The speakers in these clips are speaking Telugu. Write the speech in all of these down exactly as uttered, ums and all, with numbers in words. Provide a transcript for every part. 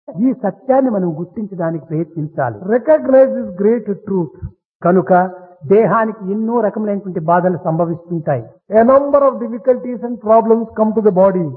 ఈ సత్యాన్ని మనం గుర్తించడానికి ప్రయత్నించాలి. Recognize this great truth. కనుక దేహానికి ఎన్నో రకములైనటువంటి బాధలు సంభవిస్తుంటాయి. A number of difficulties and problems come to the body.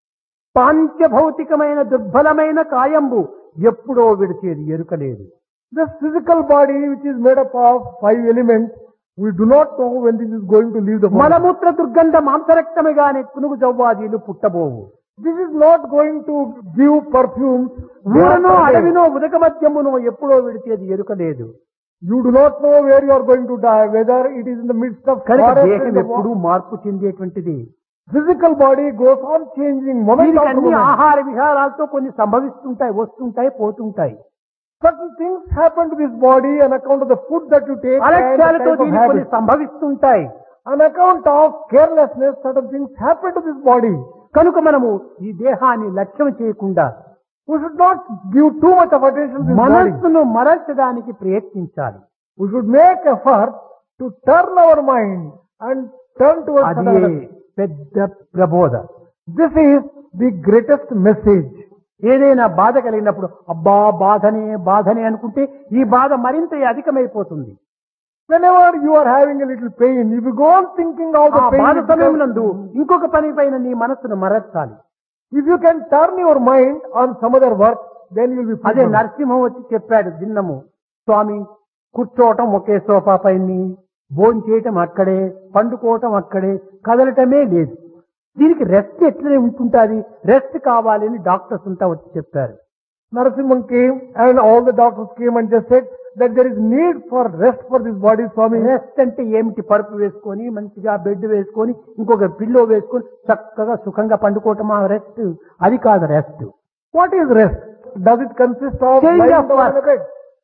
పాంచభౌతికమైన దుర్బలమైన కాయంబు ఎప్పుడో విడిచేది ఎరుకలేదు. This physical body which is made up of five elements, we do not know when this is going to leave the body. మలమూత్ర దుర్గంధ మాంసరక్తముగానే పునుగు జవ్వాదీలు పుట్టబోవు. This is not going to give perfume. ఊరనో అడవినో ఉదక మధ్యమునో ఎప్పుడో విడిచేది ఎరుకలేదు. You do not know where you are going to die, whether it is in the midst of కనుక forest దేహం and the ఎప్పుడూ wa- మార్పు చెందేటువంటిది. Physical body goes on changing moment దీనికి after అన్ని moment. ఆహార విహారాలతో కొన్ని సంభవిస్తుంటాయి, వస్తుంటాయి, పోతుంటాయి. Certain things happen to this body on account of the food that you take and the అలక్ష్యాలతో type of దీనికి కొన్ని habit. సంభవిస్తుంటాయి. On account of carelessness, certain things happen to this body. కనుక మనము ఈ దేహాన్ని లక్ష్యం చేయకుండా We should not give too much of attention to this body. మనస్సును మరల్చడానికి ప్రయత్నించాలి. We should make effort to turn our mind and turn towards అదే another. పెద్ద ప్రబోధ. This is the greatest message. ఏదైనా బాధ కలిగినప్పుడు అబ్బా బాధనే బాధనే అనుకుంటే ఈ బాధ మరింత అధికమైపోతుంది. Whenever you are having a little pain, if you go on thinking of ఆ the pain, బాధ it సమయం becomes- నందు ఇంకొక పని పైన నీ మనస్సును మరల్చాలి. if you can turn your mind on some other work, then you will be అదే fulfilled. నరసింహం వచ్చి చెప్పాడు దిన్నము, స్వామి కూర్చోవటం ఒకే సోఫా పైని, భోజనం చేయటం అక్కడే, పండుకోవటం అక్కడే, కదలటమే లేదు. దీనికి రెస్ట్ ఎట్లనే ఉంటుంటాది, రెస్ట్ కావాలి అని డాక్టర్స్ అంతా వచ్చి చెప్పారు. Narasimhan came and all the doctors came and just said that there is need for rest for this body, Swami. Rest అంటే ఏమిటి? పరుపు వేసుకొని మంచిగా బెడ్ వేసుకొని ఇంకొక పిల్లో వేసుకొని చక్కగా సుఖంగా పండుకోవటం ఆ రెస్ట్? అది కాదు rest. What is rest? Does it consist of Change lying of down work. on a bed?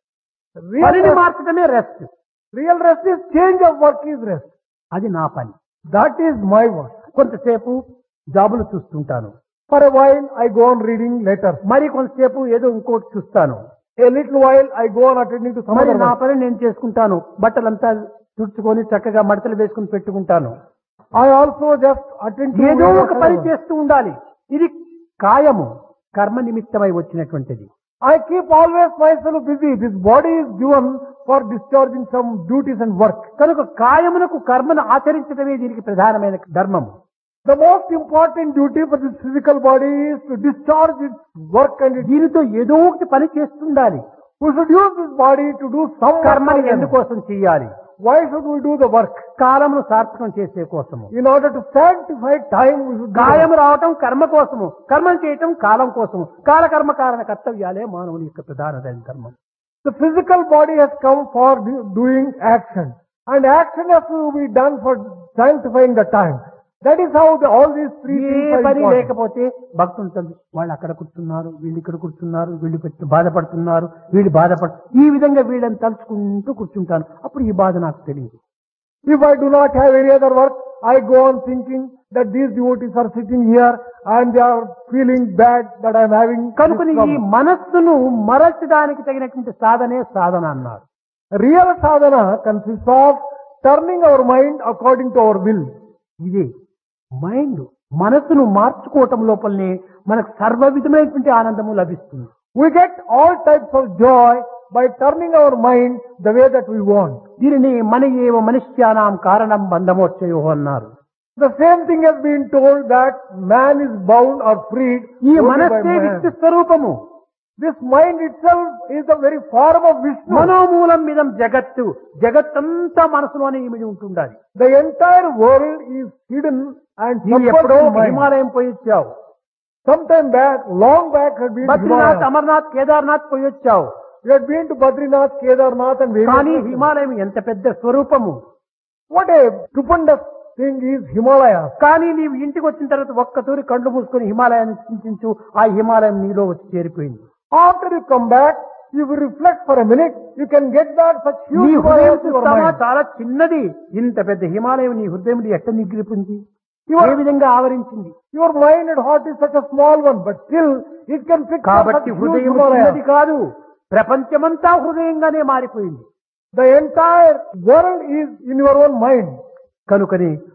Real పనిని rest, మార్చడమే rest. real rest is change of work is rest. అది నా పని. That is my work. కొంతసేపు జాబులు చూస్తుంటాను, For a while I go on reading letters. మరి కొంతసేపు ఏదో ఇంకోటి చూస్తాను, A little while I go on attending to some మరి other నా work. పని నేను చేసుకుంటాను. బట్టలంతా తుడుచుకొని చక్కగా మడతలు వేసుకుని పెట్టుకుంటాను. I also just attend to ఏదో ఒక whatever పని work. చేస్తూ ఉండాలి. ఇది కాయము, కర్మ నిమిత్తమై వచ్చినటువంటిది. I keep always myself busy. This body is given for discharging some duties and work. కనుక కాయమునకు కర్మను ఆచరించడమే దీనికి ప్రధానమైన ధర్మము. The most important duty for this physical body is to discharge its work and its. దీనితో ఏదో ఒకటి పని చేస్తుండాలి. We should use this body to do some work. కర్మని for them. ఎందుకోసం చేయాలి? Why should we do the work? కాలమును సార్థకం చేసే కోసము. In order to sanctify time, we should do కాయము the work. రావటం కర్మ కోసము, కర్మం చేయటం కాలం కోసము. కాలకర్మ కారణ కర్తవ్యాలే మానవుని యొక్క ప్రధానమైన ధర్మం. The physical body has come for do- doing action, and action has to be done for sanctifying the time. That is how the, all these three A things are పని important. లేకపోతే భక్తులు తండ్రి వాళ్ళు అక్కడ కూర్చున్నారు, వీళ్ళు ఇక్కడ కూర్చున్నారు, వీళ్ళు పెట్టి బాధపడుతున్నారు, వీళ్ళు బాధపడు ఈ విధంగా వీళ్ళని తలుచుకుంటూ కూర్చుంటాను. అప్పుడు ఈ బాధ నాకు తెలియదు. If I do not have any other work, I go on thinking that these devotees are sitting here and they are feeling bad that I am having this కనుకని ఈ problem. మనస్సును మరల్చడానికి తగినటువంటి సాధనే సాధన అన్నారు. Real sadhana consists of turning our mind according to our will. ఇది మైండ్ మనస్సును మార్చుకోవటం లోపలనే మనకు సర్వ విధమైనటువంటి ఆనందము లభిస్తుంది. We get all types of joy by turning our mind the way that we want. దీనిని మన ఏవ మనుష్యానాం కారణం బంధమోచ్చయో అన్నారు. The same thing has been told that man is bound or freed ఈ only by మనస్సే man. విష్ణు స్వరూపము. This mind itself is the very form of Vishnu. మనోమూలం మిదం జగత్తు, జగత్తంతా మనసులోనే ఇమిడి ఉంటుండాలి. The entire world is hidden and నీవు submerged ఎప్పుడో in mind. హిమాలయం పోయి వచ్చావు, Sometime back, long back had been to Badrinath Himalaya. Amarnath Kedarnath పోయి వచ్చావు. You had been to Badrinath, Kedarnath and various కానీ places. హిమాలయం ఎంత పెద్ద స్వరూపము. What a stupendous thing is Himalaya. కానీ నీవు ఇంటికి వచ్చిన తర్వాత ఒక్కతూరి కళ్ళు మూసుకొని హిమాలయాన్ని చింతించు, ఆ హిమాలయం నీలో వచ్చి చేరిపోయింది. After you come back, if you reflect for a minute, you can get back such నీ huge హృదయం Himalayas in your చూస్తావా mind. చాలా చిన్నది, ఇంత పెద్ద హిమాలయం నీ హృదయంలో ఎట్ట నిగ్రిపింది, Your, ఏ విధంగా ఆవరించింది. your mind and heart is such a small one, but still it can fix up such కాబట్టి huge హృదయం Himalayas. చిన్నది కాదు, ప్రపంచమంతా హృదయంగానే మారిపోయింది. The entire world is in your own mind. కనుకని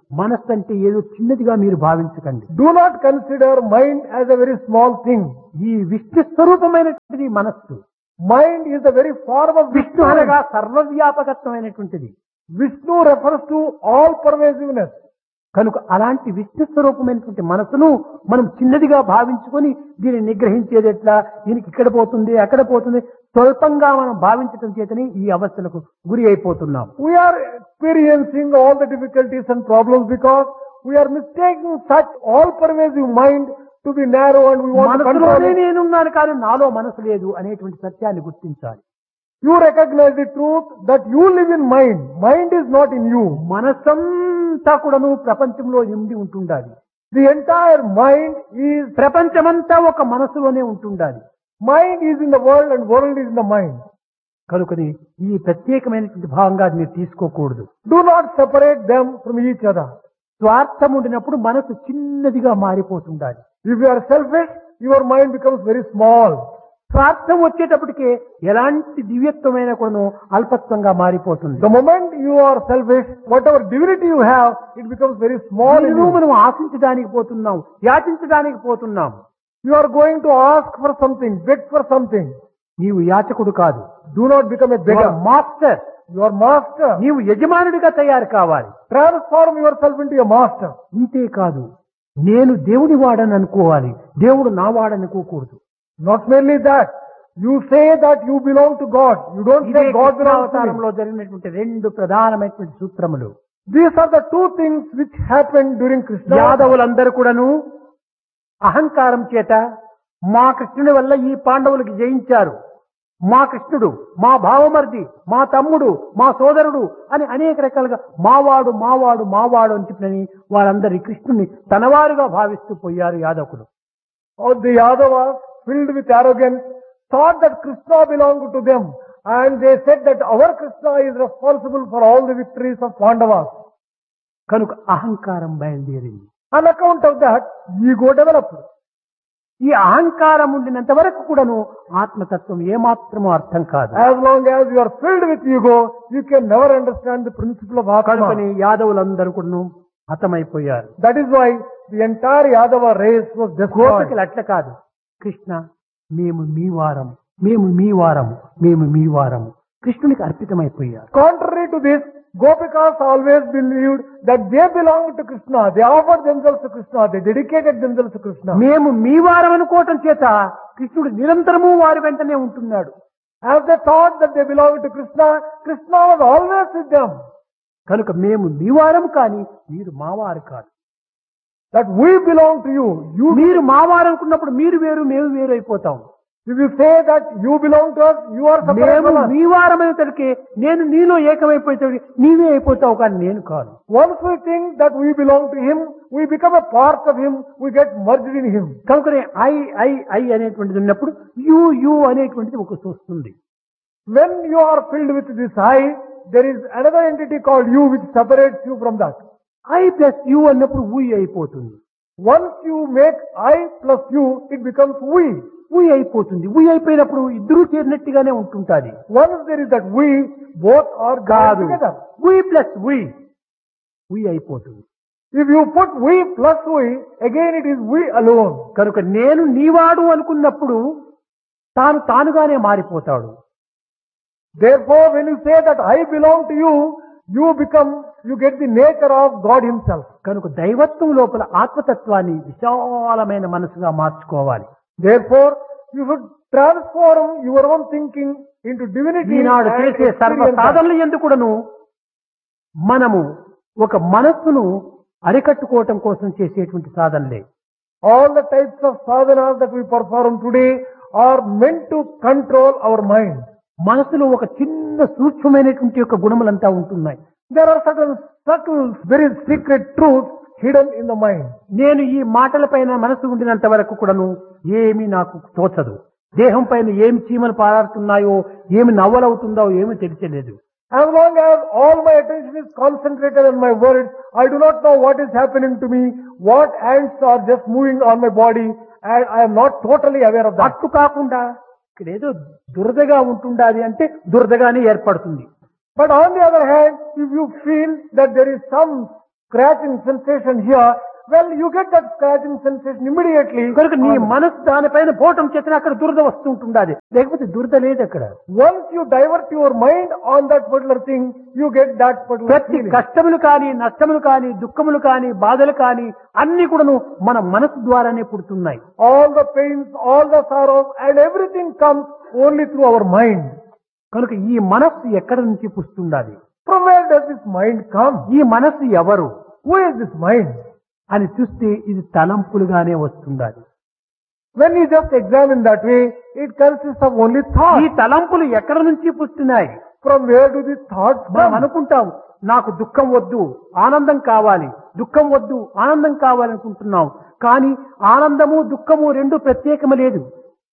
మనస్సు అంటే ఏదో చిన్నదిగా మీరు భావించకండి. Do not consider mind as a very small thing. ఈ విష్ణు స్వరూపమైనటువంటిది మనస్సు. Mind is the very form of Vishnu Vishnu. అనగా సర్వవ్యాపకత్వమైనటువంటిది. Vishnu refers to all pervasiveness. కనుక అలాంటి విష్ణు స్వరూపమైనటువంటి మనసును మనం చిన్నదిగా భావించుకొని దీన్ని నిగ్రహించేది ఎట్లా, దీనికి ఇక్కడ పోతుంది అక్కడ పోతుంది స్వల్పంగా మనం భావించటం చేతని ఈ అవస్థలకు గురి అయిపోతున్నాం. We are experiencing all the difficulties and problems because we are mistaking such all-pervasive mind to be narrow and we want to control మనసులోనే it. నేనున్నాను కానీ నాలో మనసు లేదు అనేటువంటి సత్యాన్ని గుర్తించాలి. You recognize the truth that you live in mind. Mind is not in you. మనసంతా కూడాను ప్రపంచంలో నిండి ఉంటుండాలి. The entire mind is, ప్రపంచమంతా ఒక మనసులోనే ఉంటుండాలి. mind is in the world and world is in the mind. కనుకని ఈ ప్రత్యేకమైనటువంటి భావంగా మీరు తీసుకోకూడదు. Do not separate them from each other. స్వార్థం ఉండినప్పుడు మనసు చిన్నదిగా మారిపోతుండాలి. If you are selfish, your mind becomes very small. స్వార్థం వచ్చేటప్పటికే ఎలాంటి దివ్యత్వమైన కూడాను అల్పత్వంగా మారిపోతుంది. The moment you are selfish, whatever divinity you have, it becomes very small in దీనిలో you. మనం ఆశించడానికి పోతున్నాం, యాచించడానికి పోతున్నాం. You are going to ask for something, beg for something. నీవు యాచకుడు కాదు, Do not become a beggar. Master. You are master. నీవు యజమానుడిగా తయారు కావాలి. Transform yourself into a master. ఇంతే కాదు, నేను దేవుని వాడని అనుకోవాలి, దేవుడు నా వాడనుకోకూడదు. Not merely that. You say that you belong to God. You don't ఇదే say God belongs to me. అవతారంలో జరిగినటువంటి రెండు ప్రధానమైనటువంటి సూత్రములు. These are the two things which happened during Krishna. యాదవులందరూ కూడాను అహంకారం చేత మా కృష్ణుడి వల్ల ఈ పాండవులకి జయించారు, మా కృష్ణుడు మా భావమర్ది మా తమ్ముడు మా సోదరుడు అని అనేక రకాలుగా మావాడు మావాడు మావాడు అని చెప్పినని వారందరి కృష్ణుని తనవారుగా భావిస్తూ పోయారు యాదవులు. All the Yadavas, filled with arrogance, thought that Krishna belonged to them, and they said that our Krishna is responsible for all the victories of Pandavas. కనుక అహంకారం బయలుదేరింది. On account of that, ego developed. ఈ అహంకారం ఉండినంత వరకు కూడాను ఆత్మతత్వం ఏమాత్రమూ అర్థం కాదు. As long as you are filled with ego, you can never understand the principle of కనుకని Atma. యాదవులందరూ కూడాను హతమైపోయారు. That is why the entire Yadava race was destroyed. గోపికలు అట్ల కాదు, కృష్ణ మేము మీ వారము, మేము మీ వారము, మేము మీ వారము కృష్ణునికి అర్పితమైపోయారు. Contrary to this, Gopikas always believed that they belonged to Krishna. They offered themselves to Krishna. They dedicated themselves to Krishna. మేము మీ వారం అనుకోవటం చేత కృష్ణుడు నిరంతరము వారి వెంటనే ఉంటున్నాడు. As they thought that they belonged to Krishna, Krishna was always with them. కనుక మేము మీ వారం కానీ మీరు మావారు కాదు. That we belong to you. You, మీరు మావారు అనుకున్నప్పుడు మీరు వేరు మేము వేరు అయిపోతాం. if you say that you belong to us, you are separate మేము from us. మీ వారమైనసరికి నేను నీలో ఏకమైపోయేసరికి నీవే అయిపోతావు కానీ నేను కాదు. Once we think that we belong to Him, we become a part of Him, we get merged in Him. కనుకనే ఐ ఐ ఐ అనేటువంటిది ఉన్నప్పుడు యు యు అనేటువంటిది ఒకటి వస్తుంది. When you are filled with this I, there is another entity called you which separates you from that. I plus you అన్నప్పుడు ఊ అయిపోతుంది. Once you make I plus you, it becomes we. ఊ అయిపోతుంది. ఊ అయిపోయినప్పుడు ఇద్దరూ చేరినట్టుగానే ఉంటుంటాది. Once there is that we, both are కాదు, gathered together. ఊ ప్లస్ ఊ ఊ అయిపోతుంది. If you put we plus we, again it is we alone. కనుక నేను నీవాడు అనుకున్నప్పుడు తాను తానుగానే మారిపోతాడు. Therefore, when you say that I belong to you, you become, you get the nature of God Himself. కనుక దైవత్వం లోపల ఆత్మతత్వాన్ని విశాలమైన మనసుగా మార్చుకోవాలి. Therefore, you should transform your own thinking into divinity Eenadu and చేసే సర్వ experience that. సాధనలు ఎందుకుడను మనము ఒక మనస్సును అరికట్టుకోవటం కోసం చేసేటువంటి సాధనలే. All the types of sadhanas that we perform today are meant to control our mind. మనసులో ఒక చిన్న సూక్ష్మమైనటువంటి యొక్క గుణములంతా ఉంటున్నాయి. There are certain subtle, very secret truths hidden in the mind. నేను ఈ మాటల పైన మనసు ఉండినంత వరకు కూడాను ఏమీ నాకు తోచదు. దేహం పైన ఏమి చీమలు పారాడుతున్నాయో, ఏమి నవ్వలవుతుందో ఏమీ తెలియలేదు. As long as all my attention is concentrated on my words, I do not know what is happening to me, what ants are just moving on my body, and I am not totally aware of that. అట్టు కాకుండా ఇక్కడ ఏదో దురదగా ఉంటుండాలి అంటే దురదగానే ఏర్పడుతుంది. But on the other hand, if you feel that there is some scratching sensation here, well, you get that scratching sensation immediately. కనుక నీ on- మనసు దానిపైన పోవటం చేత అక్కడ దురద వస్తుంటుండాలి, లేకపోతే దురద లేదు అక్కడ. Once you divert your mind on that particular thing, you get that particular ప్రతి feeling. కష్టములు కానీ, నష్టములు కానీ, దుఃఖములు కానీ, బాధలు కానీ అన్ని కూడాను మన మనసు ద్వారానే పుడుతున్నాయి. All the pains, all the sorrows, and everything comes only through our mind. కనుక ఈ మనస్సు ఎక్కడి నుంచి పుస్తుండాలి? From where does this mind come? ఈ మనస్సు ఎవరు Who is this mind? అని చూస్తే ఇది తలంపులుగానే వస్తుండాలి. When you just examine that way, it consists of only ఈ thoughts. తలంపులు ఎక్కడి నుంచి పుస్తున్నాయి? From where do these thoughts మనం come? అనుకుంటాం నాకు దుఃఖం వద్దు, ఆనందం కావాలి, దుఃఖం వద్దు, ఆనందం కావాలి అనుకుంటున్నాం. కానీ ఆనందము దుఃఖము రెండు ప్రత్యేకము లేదు.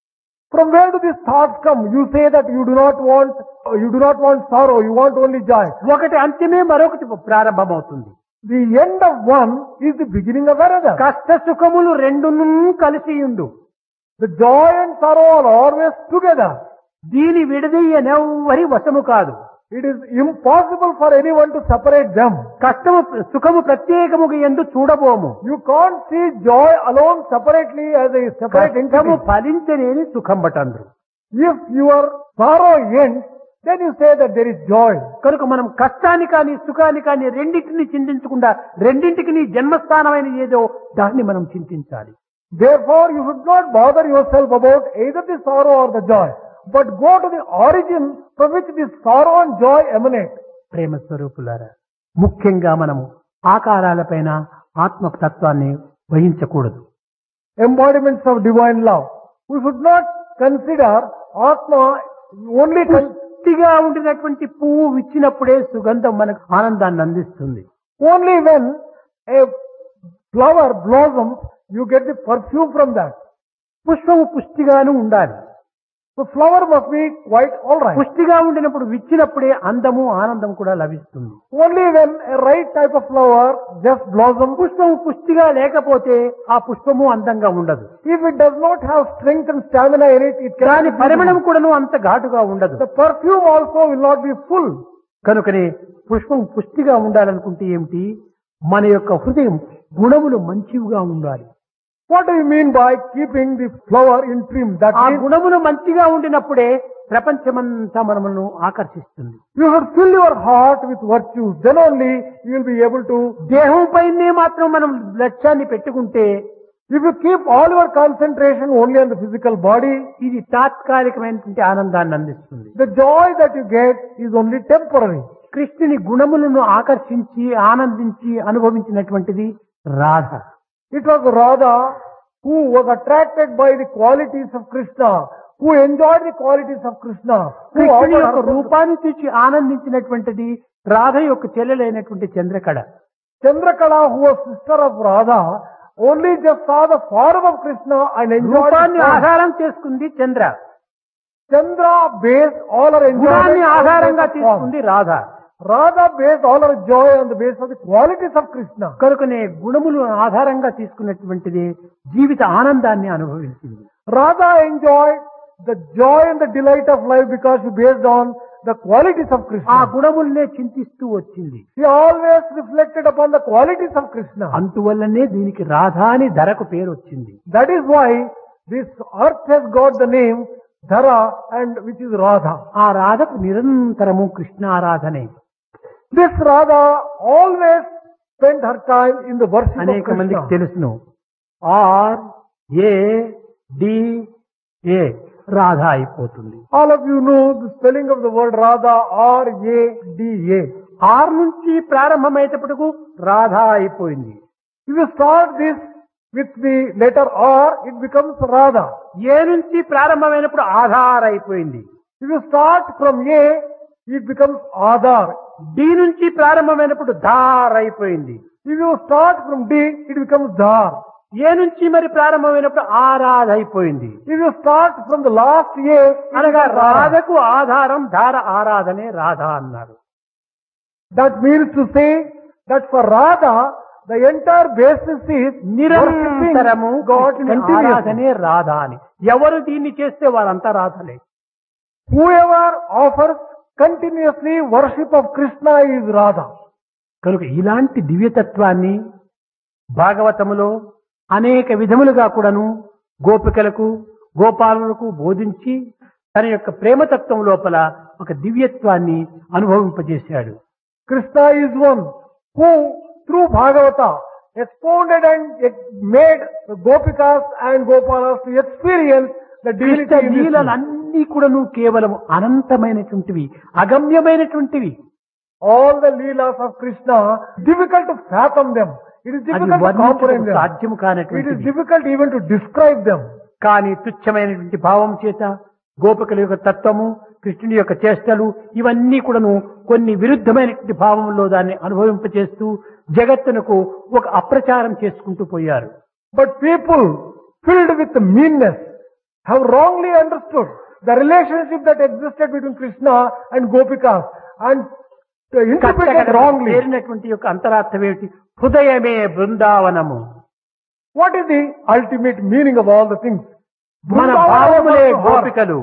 From where do these thoughts come? You say that you do not want, you do not want sorrow, you want only joy. ఒకటి అంత్యమే, మరొకటి ప్రారంభమవుతుంది. The end of one is the beginning of another. కష్ట సుఖములు రెండును కలిసి ఉండు. The joy and sorrow are always together. దీని విడదీయనెవ్వరి వశము కాదు. It is impossible for anyone to separate them. కష్టము సుఖము ప్రత్యేకముగా ఎందు చూడబోము. You can't see joy alone separately as a separate కష్టము entity. ఫలించలేని సుఖం బటండ్రు. If your sorrow ends, then you say that there is joy. కనుక మనం కష్టాన్ని కానీ సుఖాన్ని కానీ రెండింటిని చింతించకుండా రెండింటికి నీ జన్మస్థానమైన ఏదో దాన్ని మనం చింతించాలి. Therefore, you should not bother yourself about either the sorrow or the joy, but go to the origin from which this sorrow and joy emanate. ప్రేమ స్వరూపులారా, ముఖ్యంగా మనము ఆకారాలపైన ఆత్మతత్వాన్ని వహించకూడదు. Embodiments of divine love. We should not consider Atma only con- పుష్టిగా ఉండినటువంటి పువ్వు విచ్చినప్పుడే సుగంధం మనకు ఆనందాన్ని అందిస్తుంది. only when a flower blossoms, you get the perfume from that. పుష్పము పుష్టిగాను ఉండాలి. The flower must be quite alright. పుష్టిగా ఉండినప్పుడు విచ్చినప్పుడే అందము ఆనందం కూడా లభిస్తుంది. Only when a right type of flower just blossoms. పుష్పము పుష్టిగా లేకపోతే ఆ పుష్పము అందంగా ఉండదు. If it does not have strength and stamina in it, it దాని cannot be పరిమళం beautiful. కూడాను అంత ఘాటుగా ఉండదు. The perfume also will not be full. కనుకనే పుష్పం పుష్టిగా ఉండాలనుకుంటే ఏమిటి? మన యొక్క హృదయం గుణములు మంచివిగా ఉండాలి. What do you mean by keeping the flower in trim? That ఆ means గుణములు మంచిగా ఉండినప్పుడే ప్రపంచమంతా మనమును ఆకర్షిస్తుంది. you should fill your heart with virtues. Then only you will be able to. దేహం పైనే మాత్రం మనం లక్ష్యాన్ని పెట్టుకుంటే If you keep all your concentration only on the physical body, ఇది తాత్కాలికమైనటువంటి ఆనందాన్ని అందిస్తుంది. the joy that you get is only temporary. కృష్ణుని గుణములను ఆకర్షించి ఆనందించి అనుభవించినటువంటిది Radha. It was Radha who was attracted by the qualities of Krishna, who enjoyed the qualities of Krishna, who కృష్ణుని offered యొక్క herself to- రూపాన్ని చూసి ఆనందించినటువంటిది రాధ యొక్క చెల్లెలైనటువంటి Chandrakala. Chandrakala, who was sister of Radha, only just saw the form of Krishna and enjoyed రూపాన్ని the form. ఆధారం చేసుకుంది చంద్ర, Chandra based all her enjoyment గుణాన్ని on the ఆధారంగా basis of form. తీసుకుంది Radha. Radha based all her joy on the basis of the qualities of Krishna. కనుకనే గుణములు ఆధారంగా తీసుకున్నటువంటిది జీవిత ఆనందాన్ని అనుభవించింది. Radha enjoyed the joy and the delight of life because she based on the qualities of ఆ Krishna. గుణములనే చింతిస్తూ వచ్చింది. She always reflected upon the qualities of Krishna. అందువల్లనే దీనికి రాధ అని ధరకు పేరు వచ్చింది. That is why this earth has got the name Dhara, and which is Radha. ఆ రాధకు నిరంతరము కృష్ణారాధనే. This Radha always spent her time in the worship of అనేక మందికి Krishna. తెలుసును. Are A D A Radha అయిపోతుంది. All of you know the spelling of the word Radha, R A D A. Are నుంచి ప్రారంభమయ్యేటప్పటికు రాధ అయిపోయింది. If you start this with the letter R, it becomes Radha. ఏ నుంచి ప్రారంభమైనప్పుడు ఆధార్ అయిపోయింది. If you start from A, it becomes Adar. D నుంచి ప్రారంభమైనప్పుడు ధార్ అయిపోయింది. If you start from D, it becomes Dhar. ఏ నుంచి మరి ప్రారంభమైనప్పుడు ఆరాధ అయిపోయింది. If you start from the last A, it అనగా becomes Radha. రాధకు ఆధారం ధార ఆరాధనే రాధ అన్నారు. That means to say that for Radha, the entire basis is నిరంతరము worshipping God కృష్ణుని continuously. ఆరాధనే రాధ అని. ఎవరు దీన్ని చేస్తే వారంతా రాధలే. Whoever offers continuously worship of Krishna is Radha. కనుక ఇలాంటి దివ్యతత్వాన్ని భాగవతములో అనేక విధములుగా కూడాను గోపికలకు గోపాలులకు బోధించి తన యొక్క ప్రేమతత్వం లోపల ఒక దివ్యత్వాన్ని అనుభవింపజేశాడు. Krishna is one who through Bhagavata expounded and made the Gopikas and Gopalas to experience the divinity Krishna in this world. లీలలన్నీ కూడాను కేవలం అనంతమైనటువంటివి, అగమ్యమైనటువంటివి. All the leelas of Krishna, difficult to fathom them. It is అది difficult to వర్ణించడం comprehend them. సాధ్యం It is కానటువంటివి. difficult even to describe them. కానీ తుచ్చమైనటువంటి భావం చేత గోపికల యొక్క తత్వము, కృష్ణుని యొక్క చేష్టలు ఇవన్నీ కూడాను కొన్ని విరుద్ధమైనటువంటి భావంలో దాన్ని అనుభవింపచేస్తూ జగత్తునకు ఒక అప్రచారం చేసుకుంటూ పోయారు. But people filled with meanness have wrongly understood the relationship that existed between Krishna and Gopikas and interpreted wrongly. చేరినటువంటి యొక్క అంతరార్థం ఏమిటి? హృదయమే బృందావనము. What is the ultimate meaning of all the things? మన Vrindavan భావములే is our heart. గోపికలు,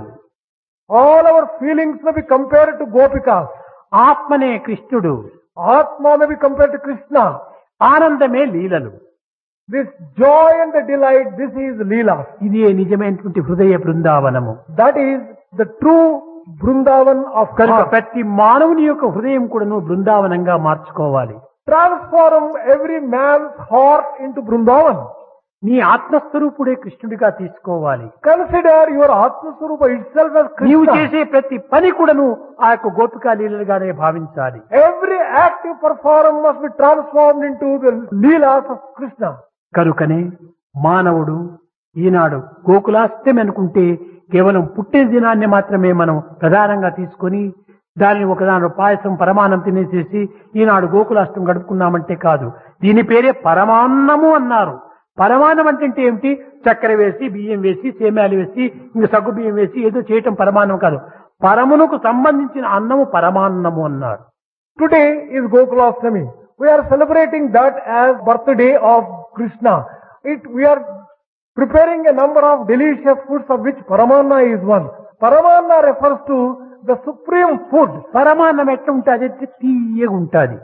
All our feelings may be compared to Gopikas. ఆత్మనే కృష్ణుడు, Atma may be compared to Krishna. ఆనందమే లీలలు. This joy and the delight, this is Leela. ఇదే నిజమైనటువంటి హృదయ బృందావనము. That is the true Vrindavan of కనుక heart. ప్రతి మానవుని యొక్క హృదయం కూడాను బృందావనంగా మార్చుకోవాలి. Transform every man's heart into Vrindavan. నీ ఆత్మస్వరూపుడే కృష్ణుడిగా తీసుకోవాలి. Consider your Atma Swarupa itself as నీవు Krishna. చేసే ప్రతి పని కూడాను ఆ యొక్క గోపికా లీలలుగానే భావించాలి. Every act you perform must be transformed into the Leelas of Krishna. కనుకనే మానవుడు ఈనాడు గోకులాష్టమి అనుకుంటే కేవలం పుట్టిన దినాన్ని మాత్రమే మనం ప్రధానంగా తీసుకొని దానిని ఒకదాని పాయసం పరమాన్నం తినేసేసి ఈనాడు గోకులాష్టం గడుపుకున్నామంటే కాదు. దీని పేరే పరమాన్నము అన్నారు. పరమాన్నం అంటే ఏమిటి? చక్కెర వేసి బియ్యం వేసి సేమ్యాలు వేసి ఇంక సగ్గు బియ్యం వేసి ఏదో చేయటం పరమాన్నం కాదు. పరమునకు సంబంధించిన అన్నము పరమాన్నము అన్నారు. Today is Gokulashtami. We are celebrating that as birthday of Krishna. It, we are preparing a number of delicious foods of which Paramanna is one. Paramanna refers to the supreme food. పరమాన్నం ఎట్లా ఉంటుంది? తీయగా ఉంటుంది.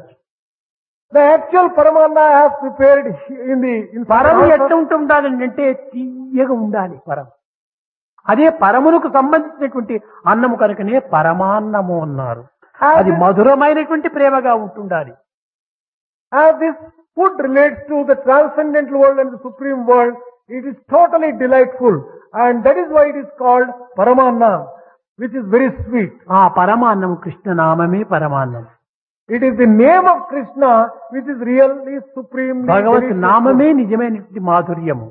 The actual Paramanna as prepared in the in పరము ఎట్లా Paramahansa, ఉంటుండాలి అంటే తీయగా ఉండాలి పరం. అదే పరమునకు సంబంధించినటువంటి అన్నము కనుకనే పరమాన్నము అన్నారు. అది మధురమైనటువంటి ప్రేమగా ఉంటుండాలి. as this food relates to the transcendental world and the supreme world, it is totally delightful, and that is why it is called Paramanna, which is very sweet. ఆ పరమాన్నం కృష్ణ నామమే పరమాన్నం. It is the name of Krishna which is really supreme. భగవత్ నామమే నిజమైనటువంటి మాధుర్యము.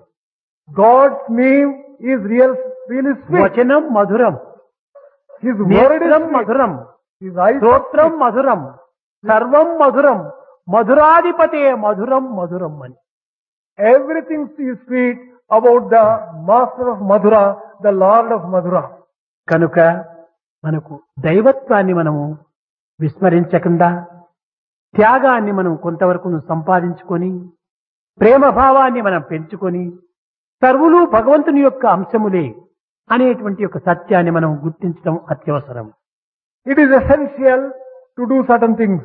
God's name is real, really sweet. వచనం మధురం, His word is నేత్రం sweet. మధురం, His eyes are స్తోత్రం sweet. మధురం, సర్వం మధురం, మధురాధిపతే మధురం మధురం అని. Everything is sweet about the master of Madhura, the Lord of Madhura. కనుక మనకు దైవత్వాన్ని మనము విస్మరించకుండా త్యాగాన్ని మనం కొంతవరకు సంపాదించుకొని ప్రేమ భావాన్ని మనం పెంచుకొని సర్వులు భగవంతుని యొక్క అంశములే అనేటువంటి యొక్క సత్యాన్ని మనం గుర్తించడం అత్యవసరం. It is essential to do certain things.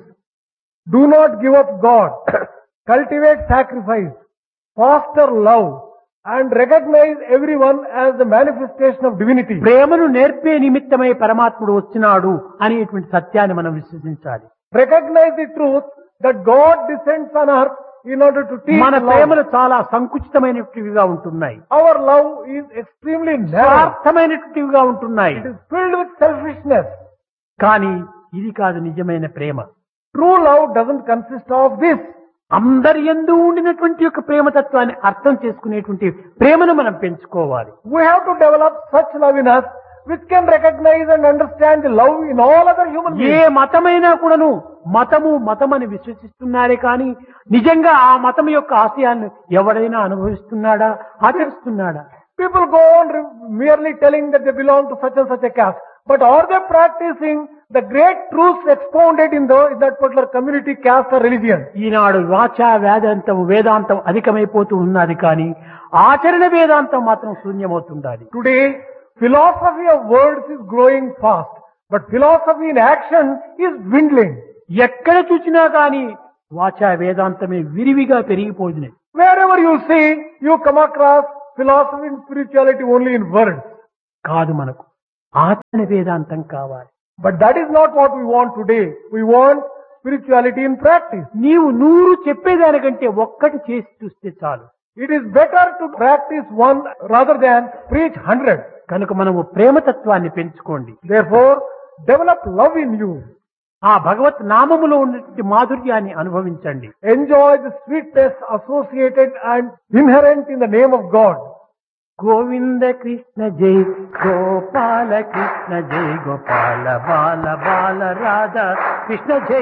Do not give up God. Cultivate sacrifice. Foster love. And recognize everyone as the manifestation of divinity. ప్రేమను నేర్పే నిమిత్తమై పరమాత్ముడు వచ్చినాడు అనేటువంటి సత్యాన్ని మనం విశ్వసించాలి. Recognize the truth that God descends on earth in order to teach మన love. ప్రేమలు చాలా సంకుచితమైనటివిగా ఉంటున్నాయి, Our love is extremely narrow. స్వార్థమైనటివిగా ఉంటున్నాయి. It is filled with selfishness. కానీ ఇది కాదు నిజమైన ప్రేమ. True love doesn't consist of this. అందరి యందు ఉండినటువంటి యొక్క ప్రేమతత్వాన్ని అర్థం చేసుకునేటువంటి ప్రేమను మనం పెంచుకోవాలి. We have to develop such love in us which can recognize and understand the love in all other human A beings. మతమైనా కూడాను మతము మతమని విశ్వసిస్తున్నారే కానీ నిజంగా ఆ మతం యొక్క ఆశయాలను ఎవడైనా అనుభవిస్తున్నాడా, ఆచరిస్తున్నాడా? People go on re- merely telling that they belong to such and such a caste. But are they practicing the great truths expounded in, the, in that particular community, caste or religion? ఈనాడు వాచా వేదాంతం వేదాంతం అధికమైపోతూ ఉన్నది కానీ ఆచరణ వేదాంతం మాత్రం శూన్యమవుతుండాలి. Today, philosophy of words is growing fast. But philosophy in action is dwindling. ఎక్కడ చూసినా కానీ వాచా వేదాంతమే విరివిగా పెరిగిపోయినాయి. Wherever you see, you come across philosophy and spirituality only in words. కాదు, మనకు ఆచరణ వేదాంతం కావాలి. But that is not what we want today. We want spirituality in practice. నీవు నూరు చెప్పేదానికంటే ఒక్కటి చేసి చూస్తే చాలు. It is better to practice one rather than preach hundred. కనుక మనము ప్రేమతత్వాన్ని పెంచుకోండి. Therefore, develop love in you. ఆ భగవత్ నామములో ఉన్నటువంటి మాధుర్యాన్ని అనుభవించండి. Enjoy the sweetness associated and inherent in the name of God. Govinda Krishna జై గోపాల కృష్ణ జై గోపాల బాల బాల రాధా కృష్ణ జై